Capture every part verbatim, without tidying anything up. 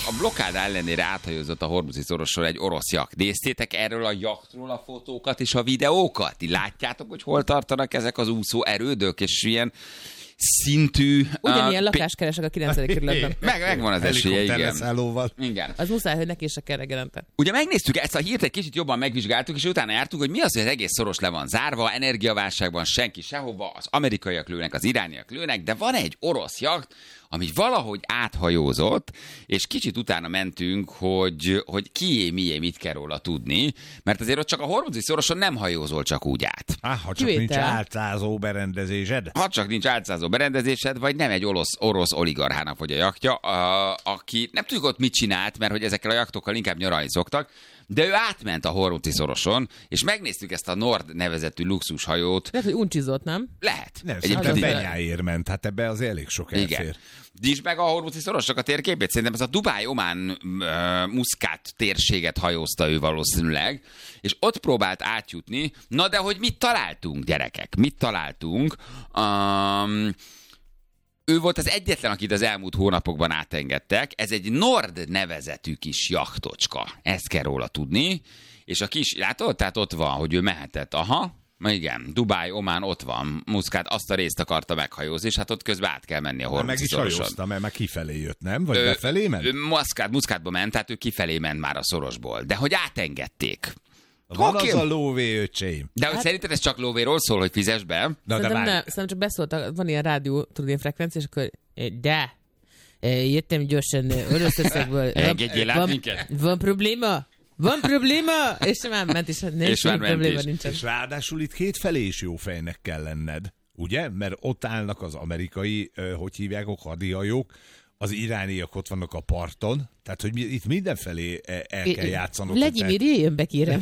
A blokkád ellenére áthajózott a Hormuzi szorosról egy orosz jakt. Néztétek erről a jaktról a fotókat és a videókat? Ti látjátok, hogy hol tartanak ezek az úszó erődök, és ilyen szintű... Ugyanilyen uh, lakást keresek a kilencedik kerületben. Meg, megvan az esélye, igen. igen. Az muszáj, hogy neki is a kell reggelente. Ugye megnéztük ezt a hírt, egy kicsit jobban megvizsgáltuk, és utána jártunk, hogy mi az, hogy az egész szoros le van zárva, energiaválságban senki sehova, az amerikaiak lőnek, az irániak lőnek, de van egy orosz jakt, ami valahogy áthajózott, és kicsit utána mentünk, hogy, hogy kié, mié, mit kell róla tudni, mert azért ott csak a Hormuzi szoroson nem hajózol csak úgy át. Á, ha csak Kivétel. nincs álcázó berendezésed. Ha csak nincs álcázó berendezésed, vagy nem egy orosz, orosz oligarchának vagy a jaktja, a, aki nem tudjuk ott mit csinált, mert hogy ezekkel a jaktokkal inkább nyaralni szoktak, de ő átment a Hormuzi szoroson, és megnéztük ezt a Nord nevezetű luxushajót. Lehet, hogy uncsizott, nem? Lehet. Nem, egyébként benyáért ment, hát ebbe az elég sok elfér. Igen. Dísd meg a Hormuzi szorosnak a térképét, szerintem ez a Dubáj-Omán uh, Muszkát térséget hajózta ő valószínűleg, és ott próbált átjutni. Na de hogy mit találtunk, gyerekek? Mit találtunk? Um, Ő volt az egyetlen, akit az elmúlt hónapokban átengedtek. Ez egy Nord nevezetű kis jachtocska. Ezt kell róla tudni. És a kis, látod? Tehát ott van, hogy ő mehetett. Aha, igen, Dubáj, Omán ott van. Muszkát azt a részt akarta meghajózni, és hát ott közben át kell menni a Hormuzi szoroson. Meg is hajózta, mert már kifelé jött, nem? Vagy ő, befelé ment? Ő Muszkát, Muszkátba ment, tehát ő kifelé ment már a szorosból. De hogy átengedték. Van okay. Az a lóvé, öcsém. De hogy hát... szerinted ez csak lóvéról szól, hogy fizess be? Na, szerintem, már... nem, szerintem csak beszóltak, van ilyen rádió, tudod, ilyen frekvencia, és akkor de, jöttem gyorsan Oroszországból. Engedjél át minket? Van probléma? Van probléma? És már ment, és hát nincs probléma is. nincsen. És ráadásul itt kétfelé is jó fejnek kell lenned, ugye? Mert ott állnak az amerikai, hogy hívják, a hadihajók, az irániak ott vannak a parton, tehát hogy itt mindenfelé el kell játszanod. Vladimir, jöjjön be, kérem.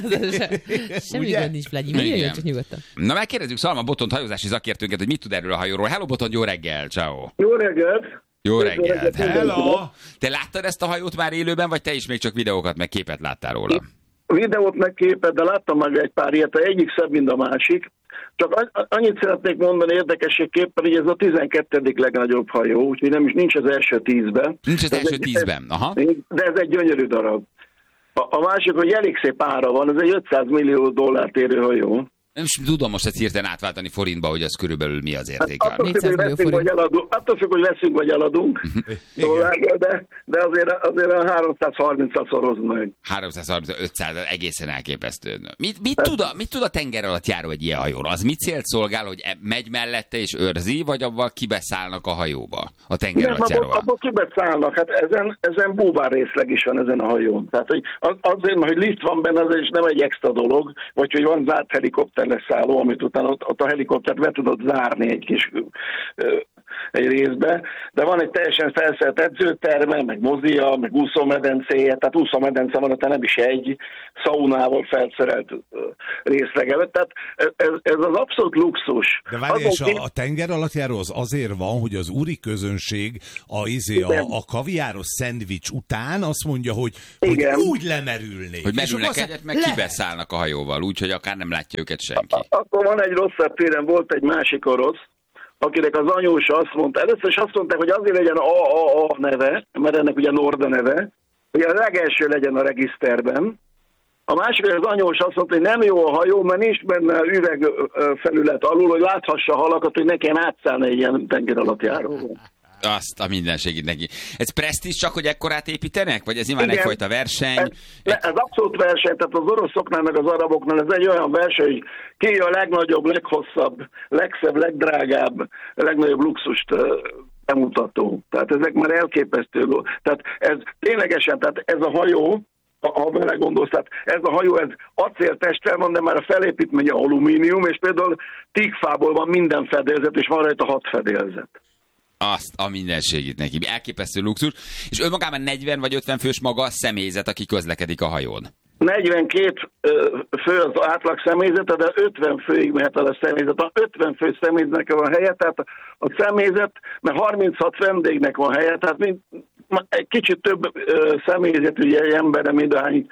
Semmi gond nincs, Vladimir, jöjjön csak nyugodtan. Na megkérdezzük Szalma Botont, hajózási szakértőnket, hogy mit tud erről a hajóról. Hello Botont, jó reggel, ciao. Jó reggelt. Jó reggelt. Hello. Te láttad ezt a hajót már élőben, vagy te is még csak videókat, meg képet láttál róla? Videót meg képet, de láttam meg egy pár ilyet, egyik szebb, mint a másik. Csak annyit szeretnék mondani érdekességképpen, hogy ez a tizenkettedik legnagyobb hajó, úgyhogy nem is nincs az első tízben. Nincs az első tízben, aha. De ez egy gyönyörű darab. A, a másik, hogy elég szép ára van, ez egy ötszáz millió dollárt érő hajó. Nem is tudom most ezt hirtelen átváltani forintba, hogy az körülbelül mi az értéke. Hát, attól függ, hogy veszünk, vagy eladunk, attól függ, hogy veszünk, vagy eladunk dollárra, de, de azért, azért a háromszázharmincra szoroz meg. háromszázharminc, ötszáz, egészen elképesztő. Mit, mit, tud a, mit tud a tenger alatt járó egy ilyen hajóra? Az mit célt szolgál, hogy megy mellette és őrzi, vagy abban kibeszállnak a hajóba? A tenger alatt járóval? Nem, abban kibeszállnak. Hát ezen, ezen búvár részleg is van ezen a hajón. Tehát hogy azért, hogy lift van benne, az is nem egy extra dolog, vagy hogy van zárt helikopter leszálló, amit utána ott, ott a helikoptert be tudod zárni egy kis ö, egy részbe, de van egy teljesen felszerelt edzőterme, meg mozia, meg úszómedencéje, tehát úszómedence van, tehát nem is egy szaunával felszerelt részlegelet, tehát ez, ez az abszolút luxus. De várj, és a, a tenger alattjáró az azért van, hogy az úri közönség a, izé, a, a kaviáros szendvics után azt mondja, hogy, hogy úgy lemerülnék. Hogy merülnek egyet, meg le... kibeszállnak a hajóval, úgyhogy akár nem látja őket senki. Akkor van egy rosszabb téren, volt egy másik orosz, akinek az anyósa azt mondta, először is azt mondták, hogy azért legyen a a a neve, mert ennek ugye Norda neve, hogy a legelső legyen a regiszterben. A másik, hogy az anyós azt mondta, hogy nem jó a hajó, mert nincs benne üvegfelület alul, hogy láthassa a halakat, hogy ne kelljen átszállni egy ilyen tenger alatt járóval. Azt a minden segít neki. Ez presztízs csak, hogy ekkorát építenek? Vagy ez nyilván egyfajta verseny? Ez, egy... ez abszolút verseny, tehát az oroszoknál meg az araboknál ez egy olyan verseny, hogy ki a legnagyobb, leghosszabb, legszebb, legdrágább, legnagyobb luxust bemutató. Tehát ezek már elképesztő. Tehát ez ténylegesen, tehát ez a hajó, ha belegondolsz, tehát ez a hajó, ez acéltesttel van, de már a felépítménye alumínium, és például tígfából van minden fedélzet, és van rajta hat fedélzet. Azt a minden segít neki. Elképesztő luxus. És önmagában negyven vagy ötven fős maga a személyzet, aki közlekedik a hajón. negyvenkét fő az átlag személyzete, de ötven főig mehet el a személyzet. A ötven fő személyzetnek van helye, tehát a személyzet, mert harminchat vendégnek van helye, tehát mind, egy kicsit több személyzet, ugye egy emberre, mint ahány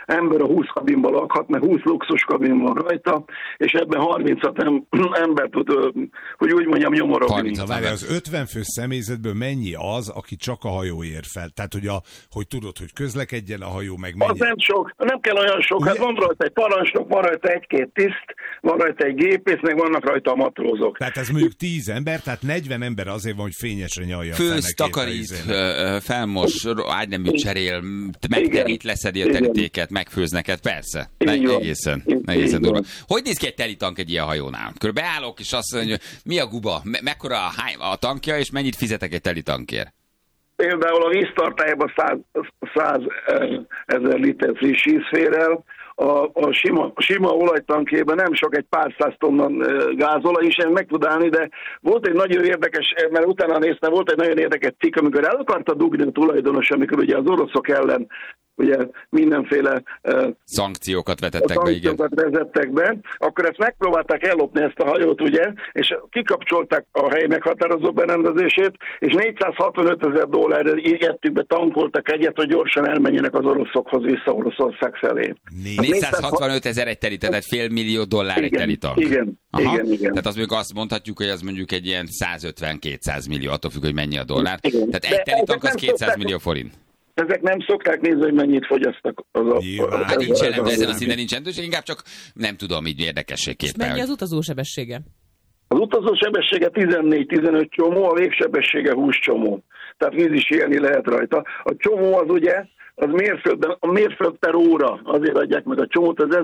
ember a húsz kabinban lakhat, mert húsz luxus kabin van rajta, és ebben harmincat ember tud, hogy úgy mondjam, nyomorogni. Na várj, az ötven fős személyzetből mennyi az, aki csak a hajó ér fel? Tehát, hogy, a, hogy tudod, hogy közlekedjen a hajó, meg mennyi? Az nem sok, nem kell olyan sok, hát van rajta egy parancsnok, van rajta egy-két tiszt, van rajta egy gépész, meg vannak rajta a matrózok. Tehát ez mondjuk tíz ember, tehát negyven ember azért van, hogy fényesre nyalja fel. Főz, takarít, felmos, ágynemű cserél, megterít, leszedi a terítéket, megfőz neked, persze. Meg, egészen, egészen durva. Hogy néz ki egy telitank egy ilyen hajónál? Körülbelül beállok, és azt mondja, mi a guba, me- mekkora a, a tankja, és mennyit fizetek egy telitankért? Például a víztartályában száz ezer liter friss vízfér, a, a sima, sima olajtankjében nem sok, egy pár száz tonna gázolaj is, meg tud állni, de volt egy nagyon érdekes, mert utána néztem, volt egy nagyon érdekes cikk, amikor el akarta dugni a tulajdonos, amikor ugye az oroszok ellen ugye mindenféle uh, szankciókat vetettek be, igen. vezettek be, akkor ezt megpróbálták ellopni ezt a hajót, ugye, és kikapcsolták a hely meghatározó berendezését, és négyszázhatvanöt ezer dollárra égettük be, tankoltak egyet, hogy gyorsan elmenjenek az oroszokhoz vissza Oroszország felé. négyszázhatvanöt ezer egy telitank, tehát fél millió dollár egy telitank. Igen, Aha. igen, igen. Tehát az mondjuk azt mondhatjuk, hogy az mondjuk egy ilyen százötven-kétszáz millió, attól függ, hogy mennyi a dollár. Igen. Tehát egy telitank az kétszáz millió forint. Ezek nem szokták nézni, hogy mennyit fogyasztak. Az a, Nyilván. Hát nincs jelen, de ezen a szinten nincs jelentőség, inkább csak nem tudom, így érdekességképpen. És mennyi az utazósebessége? Az utazósebessége tizennégy-tizenöt csomó, a végsebessége húsz csomó. Tehát víz is élni lehet rajta. A csomó az ugye, az mérföldben, a mérföld per óra, azért adják meg a csomót, az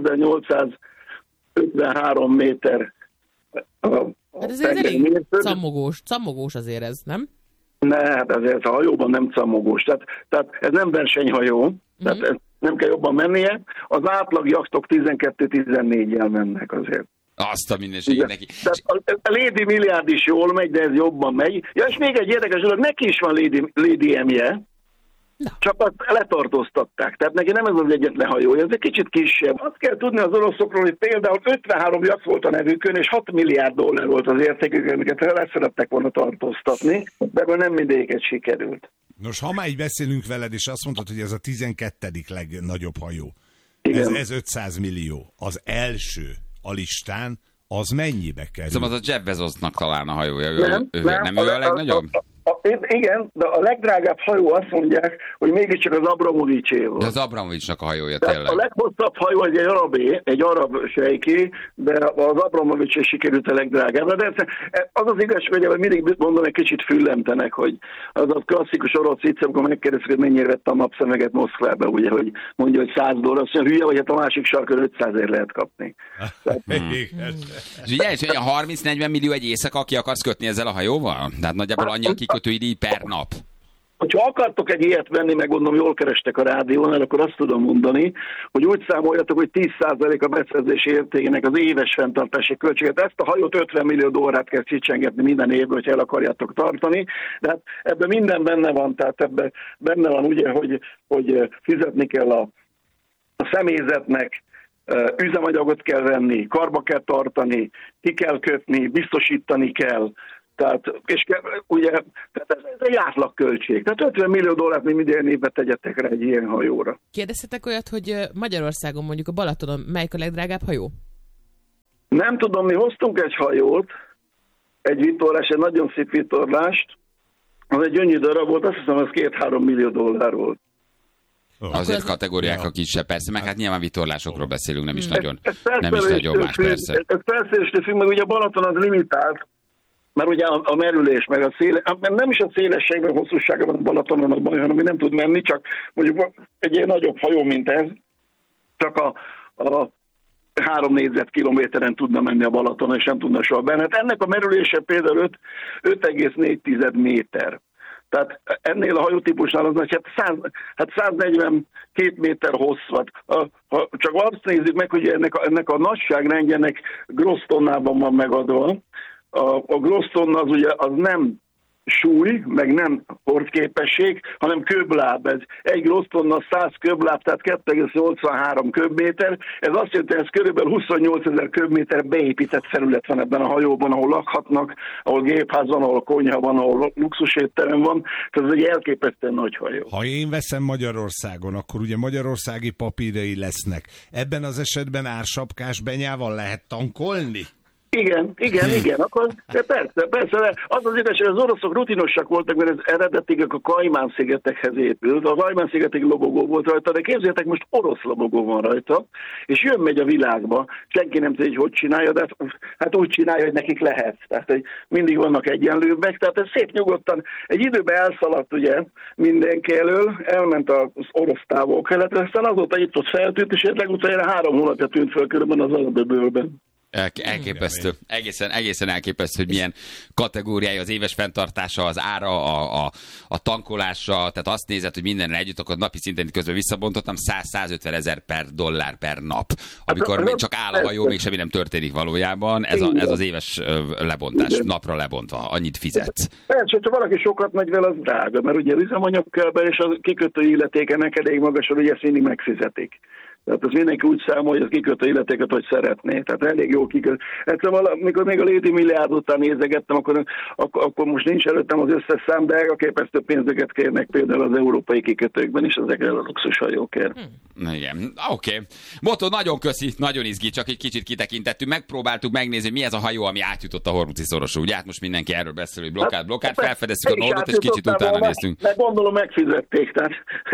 ezernyolcszázötvenhárom méter. A, a hát ez elég cammogós, cammogós azért ez, nem? Ne, hát ezért a hajóban nem cammogós. Tehát, tehát ez nem versenyhajó, mm-hmm. tehát ez nem kell jobban mennie. Az átlag jachtok tizenkettő-tizennégyel mennek azért. Azt a minőséget neki. Tehát a, a Lady Milliárd is jól megy, de ez jobban megy. Ja, és még egy érdekes dolog, neki is van Lady, Lady M-je, csak azt letartóztatták. Tehát neki nem ez az egyetlen hajója, ez egy kicsit kisebb. Azt kell tudni az oroszokról, hogy például ötvenhárom jacht volt a nevükön, és hat milliárd dollár volt az értékük, amiket le szerettek volna tartóztatni, de ebből nem mindegyiket sikerült. Nos, ha már így beszélünk veled, és azt mondtad, hogy ez a tizenkettedik legnagyobb hajó. Ez, ez ötszáz millió. Az első a listán, az mennyibe kerül? Szóval az a Jeff Bezosnak talán a hajója. Ő, nem, ő, nem, nem ő a legnagyobb? A, a, a, igen, de a legdrágább hajó azt mondják, hogy mégiscsak az Abramovicsé volt. De az Abramovicsnak a hajója, tehát tényleg. A leghosszabb hajó egy arabé, egy arab sejké, de az Abramovicsé sikerült a legdrágább. De az az igazság, hogy mindig mondom, egy kicsit füllemtenek, hogy az a klasszikus orosz vicc, amikor megkérdezik, hogy mennyire vett a napszemeget Moszkvába, ugye, hogy mondja, hogy száz dollár, azt mondja, hülye, vagy hát a másik sarkon ötszázért lehet kapni. És ugye, és olyan harminc-negyven millió egy éjszaka, aki akarsz kötni ezzel a hajóval? Tehát nagyjából annyi a kikötői díj per nap. Hogyha akartok egy ilyet venni, meg gondolom jól kerestek a rádiónál, akkor azt tudom mondani, hogy úgy számoljatok, hogy tíz százalék a beszerzési értékének az éves fenntartási költséget. Ezt a hajót ötven millió dollárt kell csicsengetni minden évben, hogyha el akarjátok tartani. De hát ebben minden benne van, tehát ebben benne van ugye, hogy, hogy fizetni kell a, a személyzetnek, üzemanyagot kell venni, karba kell tartani, ki kell kötni, biztosítani kell. Tehát, és ugye, tehát ez, ez egy átlagköltség. Tehát ötven millió dollárt még minden évben tegyetek rá egy ilyen hajóra. Kérdeztetek olyat, hogy Magyarországon mondjuk a Balatonon melyik a legdrágább hajó? Nem tudom, mi hoztunk egy hajót, egy vitorlás, egy nagyon szép vitorlást, az egy gyönyörű darab volt, azt hiszem, az két-három millió dollár volt. Oh. Azért az kategóriák a kisebb, persze, meg hát nyilván vitorlásokról beszélünk, nem is nagyon, nem is nagyon más, persze. Ez felszerelésre függ, meg ugye a Balaton az limitált, mert ugye a, a merülés, meg a széle, nem is a szélességben, a hosszúságban a Balatonon a baj, hanem nem tud menni, csak mondjuk egy ilyen nagyobb hajó, mint ez, csak a, a három négyzetkilométeren tudna menni a Balatonon, és nem tudna soha benne. Hát ennek a merülése például öt egész négy méter. Tehát ennél a hajótípusnál az nagy, hát, hát száznegyvenkét méter hosszat. Ha csak azt nézzük meg, hogy ennek a, ennek a nagyságrendjének grossz tonnában van megadva. A, a grossz tonna az ugye az nem súly, meg nem hordképesség, hanem köbláb. Ez egy rossz tonna száz köbláb, tehát kettő egész nyolcvanhárom köbméter. Ez azt jelenti, hogy ez körülbelül huszonnyolcezer köbméter beépített felület van ebben a hajóban, ahol lakhatnak, ahol gépház van, ahol konyha van, ahol luxusétterem van. Tehát ez egy elképesztően nagy hajó. Ha én veszem Magyarországon, akkor ugye magyarországi papírai lesznek. Ebben az esetben ársapkás benyával lehet tankolni? Igen, igen, igen, akkor de persze, persze, de az az igaz, hogy az oroszok rutinosak voltak, mert ez eredetileg a Kajmán-szigetekhez épült, a Kajmán-szigeteki lobogó volt rajta, de képzeljétek, most orosz lobogó van rajta, és jön megy a világba, senki nem tudja, hogy hogy csinálja, de hát úgy csinálja, hogy nekik lehet, tehát hogy mindig vannak egyenlőbbek, tehát ez szép nyugodtan, egy időben elszaladt ugye mindenki elől, elment az orosz távol-keletre, aztán azóta itt ott feltűnt, és legutoljára három hónapja tűnt föl körülbelül az Alaböbölben. Elképesztő. Egészen, egészen elképesztő, hogy milyen kategóriája az éves fenntartása, az ára, a, a, a tankolása, tehát azt nézed, hogy mindenre együtt, akkor napi szinten közben visszabontottam, száz-százötven ezer per dollár per nap. Amikor még csak áll a hajó, még semmi nem történik valójában, ez, a, ez az éves lebontás, napra lebontva, annyit fizetsz. Persze, hogyha valaki sokat megy vele, az drága, mert ugye üzemanyag kell be, és a kikötő illetékenek elég magas, hogy ezt mindig megfizetik. Tehát az mindenki úgy számol, hogy az kikötő illetéket, hogy szeretné. Tehát elég jó kikötő. Egyszerűen, amikor még a Lady Milliárd után nézegettem, akkor, akkor, akkor most nincs előttem az összes szám, de elképesztő pénzeket kérnek például az európai kikötőkben is ezekre a luxushajókért. Hmm. Igen, oké. Okay. Botó, nagyon köszi, nagyon izgi, csak egy kicsit kitekintettünk. Megpróbáltuk megnézni, mi ez a hajó, ami átjutott a Hormuzi szoroson. Ugye hát most mindenki erről beszél, hogy blokkád, blokkád, felfedeztük a Nordot, és kicsit utána néztünk. Meg gondolom megfizették, tehát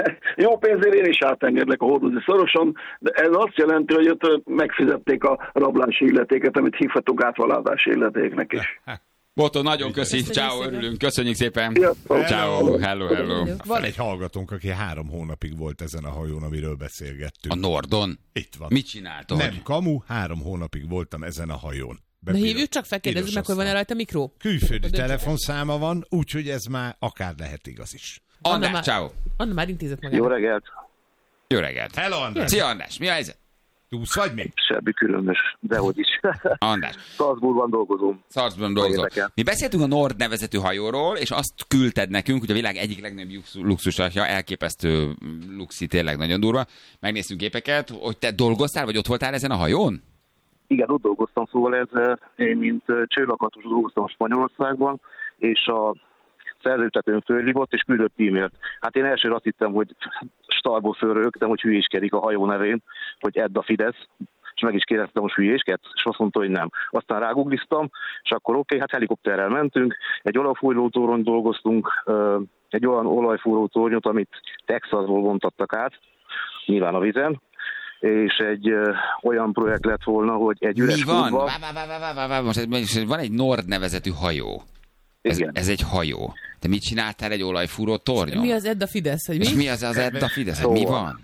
jó pénzért én is átengedlek a Hormuzi szoroson, de ez azt jelenti, hogy ott megfizették a rablási illetéket, amit hívhatunk átvaládási illetéknek is. Botó, nagyon köszi, ciao, örülünk, köszönjük szépen. Ciao, hello, hello. Van egy hallgatónk, aki három hónapig volt ezen a hajón, amiről beszélgettünk. A Nordon? Itt van. Mit csináltad? Nem kamu, három hónapig voltam ezen a hajón. De hívjuk csak fel, kérdezzük meg, hogy van-e rajta mikró. Külföldi telefonszáma van, úgyhogy ez már akár lehet igaz is. András, ciao. Anna már intézett magának. Jó reggelt. Jó reggelt. Hello, András. Szia, András, mi a helyzet? Túsz vagy még? Semmi különös, dehogy is. András. Salzburgban dolgozom. Salzburgban dolgozom. Mi beszéltünk a Nord nevezetű hajóról, és azt küldted nekünk, hogy a világ egyik legnagyobb luxusatja, elképesztő luxi, tényleg nagyon durva. Megnéztünk képeket, hogy te dolgoztál, vagy ott voltál ezen a hajón? Igen, ott dolgoztam, szóval ez, én mint csőlakatos dolgoztam Spanyolországban, és a szerződtetőn fölhívott, és küldött e-mailt. Hát én elsőre azt hittem, hogy starból fölrögtem, hogy hülyéskedik a hajó nevén, hogy Edd a Fidesz, és meg is kérdeztem, hogy hülyéskedsz, és azt mondta, hogy nem. Aztán rágugliztam, és akkor oké, okay, hát helikopterrel mentünk, egy olajfúró torony dolgoztunk, egy olyan olajfúró tornyot, amit Texasból vontattak át, nyilván a vizen, és egy ö, olyan projekt lett volna, hogy egy üres Mi van? klubba... Vá, vá, vá, vá, vá, vá. Most, most van egy Nord nevezetű hajó. Ez, ez egy hajó. Te mit csináltál egy olajfúró tornyon? Mi az Edd a Fidesz? Hogy mi? És mi az az Edd a Fidesz? Mi van?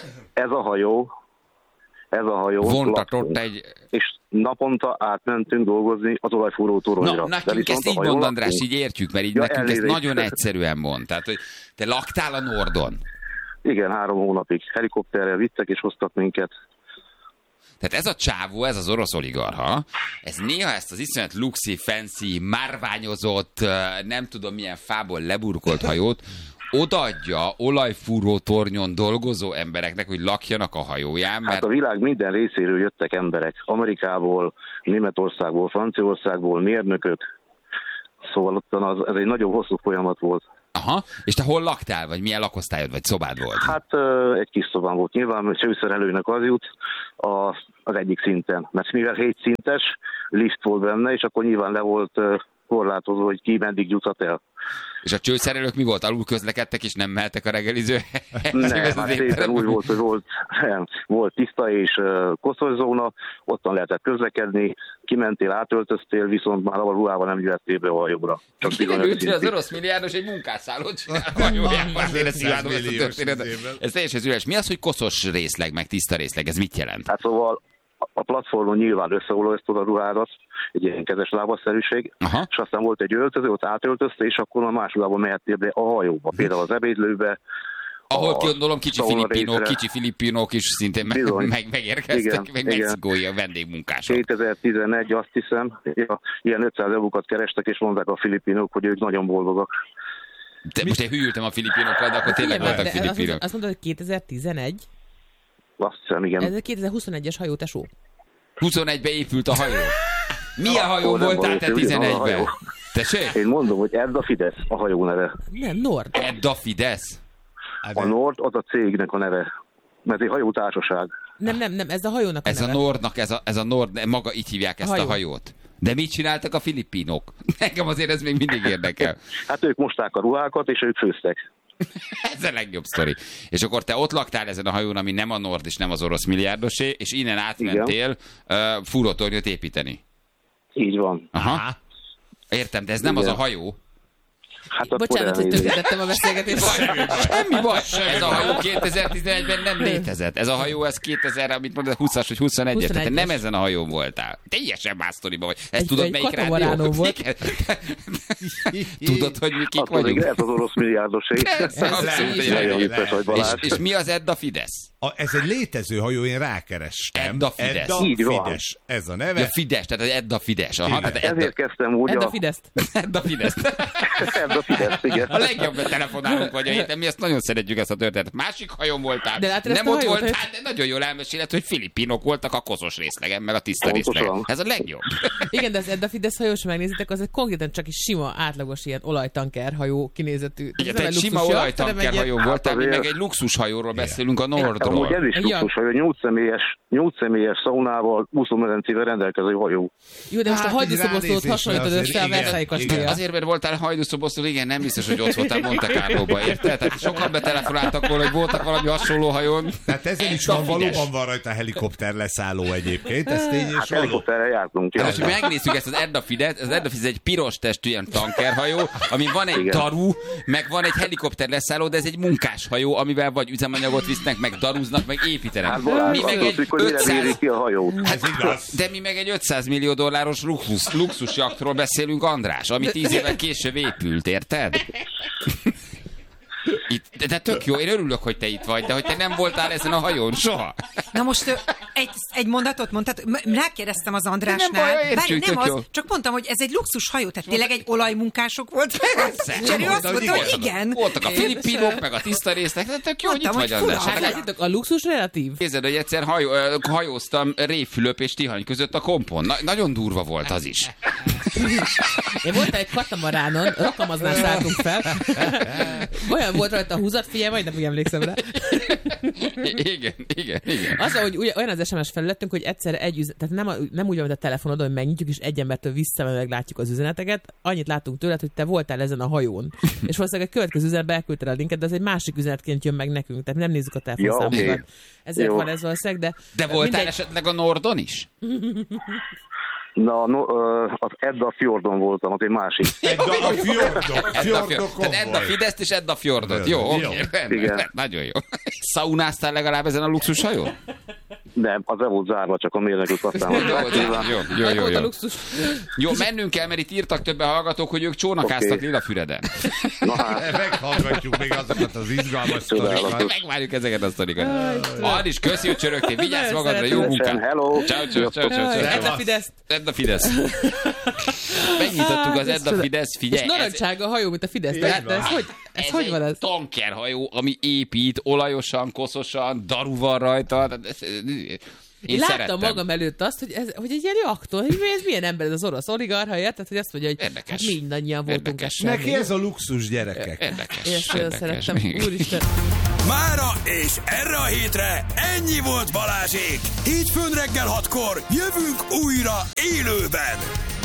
Ez a hajó, ez a hajó... Vontatott egy... És naponta átmentünk dolgozni az olajfúró toronyra. Na, nekünk ezt így mond, András, így értjük, mert így ja, nekünk elnézést. Ezt nagyon egyszerűen mond. Tehát, hogy te laktál a Nordon. Igen, három hónapig helikopterrel vittek és hoztak minket. Tehát ez a csávó, ez az orosz oligarha, ez néha ezt az iszonyat luxi, fancy, márványozott, nem tudom milyen fából leburkolt hajót odaadja olajfúró tornyon dolgozó embereknek, hogy lakjanak a hajóján. Mert... Hát a világ minden részéről jöttek emberek. Amerikából, Németországból, Franciaországból, mérnökök. Szóval ott az, ez egy nagyon hosszú folyamat volt. Aha, és te hol laktál, vagy milyen lakosztályod, vagy szobád volt? Hát egy kis szobám volt nyilván, csőszerelőnek az jut a, az egyik szinten. Mert mivel hét szintes lift volt benne, és akkor nyilván le volt korlátozó, hogy ki meddig juthat el. És a csőszerelők mi volt? Alul közlekedtek, és nem mehettek a reggeliző? Nem, hát szépen úgy volt, hogy volt, volt tiszta és koszos zóna, ottan lehetett közlekedni, kimentél, átöltöztél, viszont már a ruhával nem jöttél be a hajóra. Csak kiderült, az orosz milliárdos egy munkásszállót csinál a hajójában. Ez teljesen zűres. Mi az, hogy koszos részleg, meg tiszta részleg? Ez mit jelent? Hát szóval a platformon nyilván összeolajoztod a ruhádat, egy ilyen kezes lábasszerűség, aha, és aztán volt egy öltöző, ott átöltözte, és akkor a másodában mehettél be a hajóba, például az ebédlőbe, Ahol a gondolom kicsi Sauna filippinok, részre. kicsi filippinok is szintén meg, meg, megérkeztek, Igen, meg igen. mexikói a vendégmunkások. kétezer-tizenegy, azt hiszem, ja, ilyen ötszáz eurókat kerestek, és mondták a filippinok, hogy ők nagyon boldogak. De most én hűltem a filippinokkal, de akkor tényleg Figyelj, voltak de azt, filippinok. azt mondod, hogy kétezer-tizenegy? Azt hiszem, igen. Ez a kétezer-huszonegyes hajó, tesó. huszonegyben épült a hajó. Milyen hajó Akkor nem voltál te valószínű, tizenegyben? hajó. Tessék? Én mondom, hogy ez a Fidesz a hajó neve. Nem, Nord. Edda Fidesz? A Nord az a cégnek a neve. Mert egy hajótársaság. Nem, nem, nem, ez a hajónak a Ez a neve. Nordnak, ez a, ez a Nord, maga így hívják ezt a, A hajó. hajó. hajót. De mit csináltak a filippinok? Nekem azért ez még mindig érdekel. Hát ők mosták a ruhákat, és ők főztek. Ez a legjobb sztori. És akkor te ott laktál ezen a hajón, ami nem a Nord és nem az orosz milliárdosé, és innen átmentél uh, fúrótornyot építeni. Így van. Aha. Értem, de ez nem Igen. az a hajó. Hát akkor Bocsánat, hogy elnézést. tönkretettem a beszélgetést. Semmi baj. Ez a hajó kétezer-tizenegyben nem létezett. Ez a hajó, ez kétezer, amit mondod, húszas vagy huszonegyes, tehát te nem ezen a hajón voltál. Teljesen más sztoriban vagy. Ezt Egy- tudod, egy melyik katamaránó rádió? volt. Igen. Tudod, hogy mi kik Attól még vagyunk? lehet az orosz milliárdosé. Persze, abszolút, Ez hogy Nagyon lehet. vicces vagy, És, Balázs. és mi az Edda Fidesz? A, ez egy létező hajó, én rákerestem. Edda Fidesz. Edda Így van. Fidesz. Ez a neve. Ja, Fidesz, tehát az Edda Fidesz. Aha, Igen. tehát Edda, Ezért kezdtem úgy Edd a a... Fideszt. Edda Fidesz. Edda Fidesz, igen. A legjobb telefonálunk vagy a héten, mi ezt nagyon szeretjük ezt a történetet. Másik hajón voltál, De látod ezt nem a ott hajót, voltál, hogy- de nagyon jól elmeséled, hogy filippinok voltak a koszos részlegen, meg a tiszta Pontosan. részlegen. Ez a legjobb. Igen, de az Edda Fidesz hajó, ha megnézitek, az egy konkrétan csak is sima, átlagos ilyen olajtanker hajó kinézetű. Igen, Ez te nem egy egy sima luxus jacht, olajtanker hanem egy ilyen- hajón voltál, mi azért- meg egy luxushajóról beszélünk a Amúgy Nordról. ez is Egy luxus, hogy nyolc személyes, nyolc személyes szaunával, úszómedencével rendelkező hajó. Jó, de most Hát a hajdúszoboszlót így hasonlítod ránézésre össze a azért Versailles igen, kastélyjal. Azért, mert voltál hajdúszobosztól, igen, nem biztos, hogy ott voltál Monte Carlo-ba, érted? Tehát sokan betelefonáltak volna, hogy voltak valami hasonló hajón. Tehát ezen is Edda van, Fidesz. valóban van rajta helikopter leszálló egyébként, ez tény és Hát való. helikopterrel jártunk. Ja. Hát, most megnézzük ezt az Edda Fidesz, az Edda Fidesz egy piros testű ilyen tankerhajó, ami van egy Igen. daru, meg van egy helikopter leszálló, de ez egy munkáshajó, amivel vagy üzemanyagot visznek, meg darúznak, meg építenek. Hát Balázs, Mi meg attól egy függ, hogy mire ötszáz mérik ki a hajót. Ez igaz. De mi meg egy ötszáz millió dolláros luxus, luxusjaktról beszélünk, András, ami tíz évvel később épült, érted? Itt, de, de tök jó, én örülök, hogy te itt vagy, de hogy te nem voltál ezen a hajón soha. Na most ö, egy, egy mondatot mondtad, m- rákérdeztem az Nem Andrásnál. baj, értjük, Várj, nem tök az, jó. csak mondtam, hogy ez egy luxus hajó, tehát tényleg egy olajmunkások volt. És ő azt mondta, hogy igen. Voltak a filippinok, meg a tiszta részek, de tök jó, hogy itt Mondtam, vagy, hogy András. fura. Hát Hát látjátok, a luxus relatív. Képzeld, hogy egyszer hajó, ö, hajóztam Révfülöp és Tihany között a kompon. Na, nagyon durva volt az is. Én voltam egy katamaránon, Rakamaznál szálltunk fel. Olyan volt rajta a húzat, figyelj, majd nem úgy emlékszem rá. Igen, igen, igen. Az, hogy ugye, olyan az es em es felületünk, hogy egyszerre egy üzenet, tehát nem, a, nem úgy van, mint a telefonodon, hogy megnyitjuk, és egy embertől visszamenőleg látjuk az üzeneteket. Annyit látunk tőled, hogy te voltál ezen a hajón. És valószínűleg a következő üzenetbe elküldted a linket, de az egy másik üzenetként jön meg nekünk, tehát nem nézzük a telefonszámokat. Ja, oké. Ezért Jó. van ez valószínűleg, de... De voltál mindegy. esetleg a Nordon is? Na, no, ö, az Edda Fjordon voltam, az egy másik. Edda a fjordok, Edda Fjord. fjordokon Tehát Edda vagy. Fideszt és Edda Fjordot. Jó, Jó, jó. oké, rendben, Igen. nagyon jó. Szaunáztál legalább ezen a luxushajón? Nem, az el volt zárva, csak a mérnökök aztán Jó, mondták. jó, jó, Meg jó, volt a jó. luxus. Jó, mennünk kell, mert itt írtak többen hallgatók, hogy ők csónakáztak Oké. Lilafüreden. Na hát, Meghallgatjuk még azokat az izgalmas Csodálatos. sztorikat. Megvárjuk ezeket a sztorikat. Adis, köszi, hogy csörögtél. Vigyázz Nagyon magadra, jó szeretem. munkát. hello. Ciao, ciao, ciao, ciao, Jaj, ciao. Edda Fidesz. Edda Fidesz. Megnyitottuk az Hát, ez Edda csoda. Fidesz, És figyelj. ez- narancsága a hajó, mint a Fidesz. De, de ez hogy, ez Ez hogy egy van ez? tankerhajó, ami épít, olajosan, koszosan, daru van rajta. Tehát ez- Én, Én láttam szerettem. magam előtt azt, hogy ez, hogy egy ilyen reaktor, hogy ez milyen ember, ez az orosz oligarcha, érted, hogy azt mondja, hogy Érdekes. hát mindannyian voltunk Érdekes. ezt. Neki ez a luxus, gyerekek. Érdekes. Én ezt nagyon érdekes. szerettem. Igen. Úristen. Mára és erre a hétre ennyi volt Balázsék. Hétfőn reggel hatkor jövünk újra élőben.